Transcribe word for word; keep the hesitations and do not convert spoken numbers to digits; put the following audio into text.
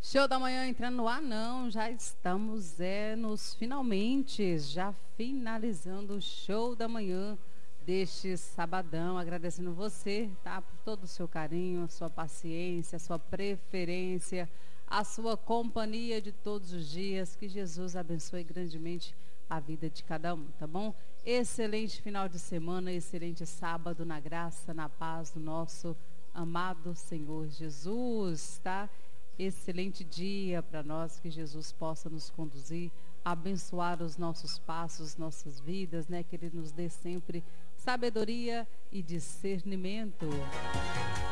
Show da manhã entrando no ar, não, já estamos é, nos finalmente, já finalizando o show da manhã deste sabadão, agradecendo você, tá, por todo o seu carinho, a sua paciência, a sua preferência, a sua companhia de todos os dias, que Jesus abençoe grandemente a vida de cada um, tá bom? Excelente final de semana, excelente sábado na graça, na paz do nosso amado Senhor Jesus, tá? Excelente dia para nós, que Jesus possa nos conduzir, abençoar os nossos passos, nossas vidas, né? Que Ele nos dê sempre sabedoria e discernimento.